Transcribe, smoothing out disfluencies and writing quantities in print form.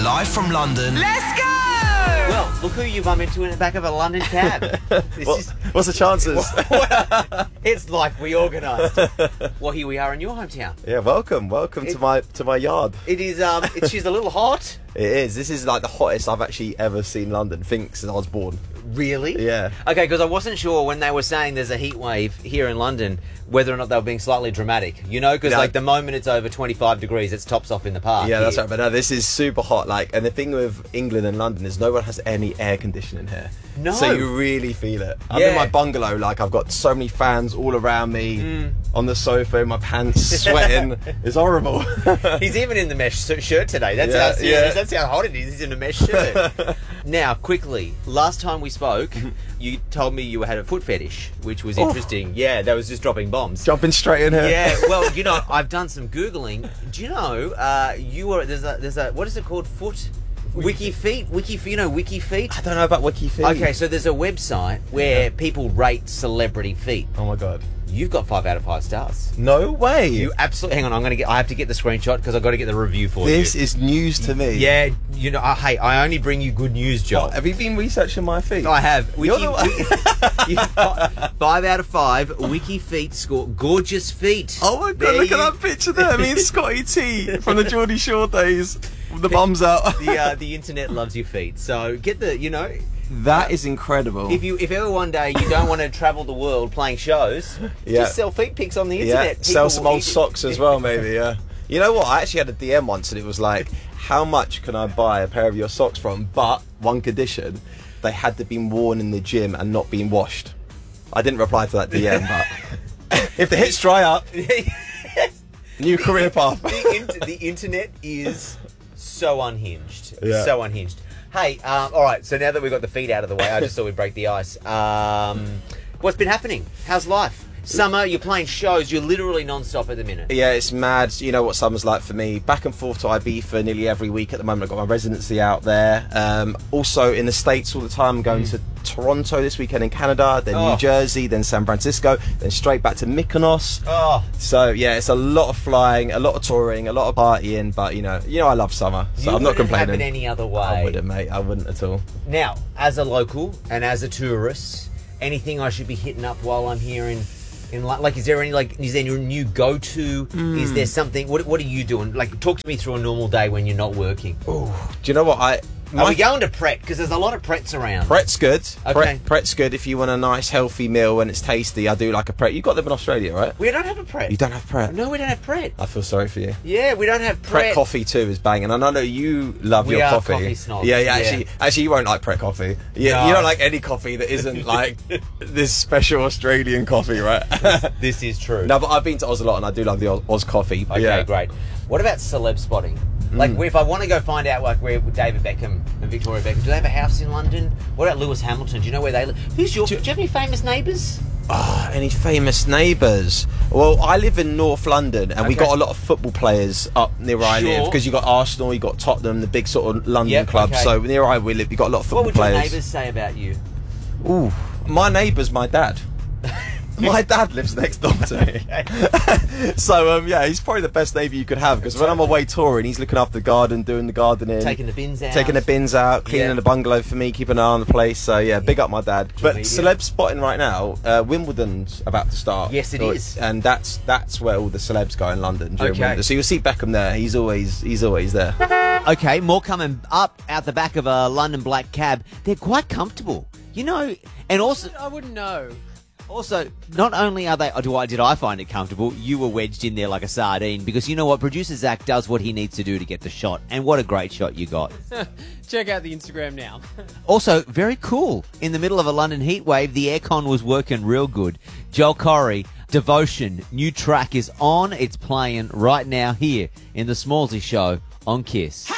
Live from London. Let's go! Well, look who you bump into in the back of a London cab. What's the chances? It's like we organised. Well, here we are in your hometown. Yeah, welcome to my yard. It is. She's a little hot. It is. This is like the hottest I've actually ever seen London. Think since I was born. Really? Yeah. Okay, because I wasn't sure when they were saying there's a heat wave here in London whether or not they were being slightly dramatic. You know, because like the moment it's over 25 degrees, it's tops off in the park. Yeah, that's right. But no, this is super hot. Like, and the thing with England and London is no one has any air conditioning here. No. So you really feel it. I'm in my bungalow. Like, I've got so many fans all around me. On the sofa in my pants, sweating. It's horrible. He's even in the mesh shirt today. That's how serious. That's how hot it is. He's in a mesh shirt. Now, quickly, last time we spoke, you told me you had a foot fetish, which was interesting. Yeah, that was just dropping bombs. Jumping straight in here. Yeah, well, you know, I've done some Googling. Do you know, you were, there's a, what is it called? WikiFeet? You know WikiFeet? I don't know about WikiFeet. Okay, so there's a website where people rate celebrity feet. Oh my god. You've got 5 out of 5 stars. No way. You absolutely. Hang on, I have to get the screenshot because I've got to get the review for you. This is news to me. Yeah, you know, hey, I only bring you good news, Joel. Have you been researching my feet? I have. 5 out of 5. WikiFeet score gorgeous feet. Oh my god, look at that picture there. Me and Scotty T from the Geordie Shore days. With the bums out. The internet loves your feet. So get the, you know. That is incredible. If ever one day you don't want to travel the world playing shows, just sell feet pics on the internet. Yeah, sell some old socks as well, maybe, yeah. You know what? I actually had a DM once and it was like, how much can I buy a pair of your socks from? But one condition, they had to be worn in the gym and not being washed. I didn't reply to that DM, but if the hits dry up, new career path. The internet is so unhinged. Yeah. So unhinged. Hey, all right, so now that we've got the feet out of the way, I just thought we'd break the ice. What's been happening? How's life? Summer, you're playing shows, you're literally non-stop at the minute. Yeah, it's mad. You know what summer's like for me. Back and forth to Ibiza nearly every week at the moment. I've got my residency out there. Also in the States all the time. I'm going to Toronto this weekend in Canada, then New Jersey, then San Francisco, then straight back to Mykonos. So yeah, it's a lot of flying, a lot of touring, a lot of partying, but you know I love summer, so I'm not complaining. Happen any other way. I wouldn't, mate. I wouldn't at all. Now, as a local and as a tourist, anything I should be hitting up while I'm here in like, is there your new go-to? Is there something? What are you doing? Like, talk to me through a normal day when you're not working. Oh, do you know what Are we going to Pret? Because there's a lot of Prets around. Pret's good. Okay. Pret's good if you want a nice healthy meal and it's tasty. I do like a Pret. You got them in Australia, right? We don't have a Pret. You don't have Pret? No, we don't have Pret. I feel sorry for you. Yeah, we don't have Pret. Pret coffee too is banging, and I know you love your coffee. Coffee snobs. Yeah. Actually, you won't like Pret coffee. Yeah, no. You don't like any coffee that isn't like this special Australian coffee, right? This is true. No, but I've been to Oz a lot, and I do love the Oz coffee. Okay, great. What about celeb spotting? Like, if I want to go find out, like, where David Beckham and Victoria Beckham, do they have a house in London? What about Lewis Hamilton? Do you know where they live? Do you have any famous neighbours? Any famous neighbours? Well, I live in North London, and we got a lot of football players up near where I live, because you got Arsenal, you got Tottenham, the big sort of London clubs. So near where we live, you got a lot of football players. What would your neighbours say about you? Ooh, my neighbour's my dad. My dad lives next door to me. So, yeah, he's probably the best neighbour you could have, because when I'm away touring, he's looking after the garden, doing the gardening. Taking the bins out. Cleaning the bungalow for me, keeping an eye on the place. So, yeah, big up my dad. But celeb spotting right now, Wimbledon's about to start. Yes, it is. And that's where all the celebs go in London during Wimbledon. So you'll see Beckham there. He's always there. Okay, more coming up out the back of a London black cab. They're quite comfortable. You know, and also... I wouldn't know. Also, not only are they... Did I find it comfortable, you were wedged in there like a sardine, because you know what? Producer Zach does what he needs to do to get the shot, and what a great shot you got. Check out the Instagram now. Also, very cool. In the middle of a London heat wave, the aircon was working real good. Joel Corey, Devotion, new track is on. It's playing right now here in the Smallsy Show on KISS.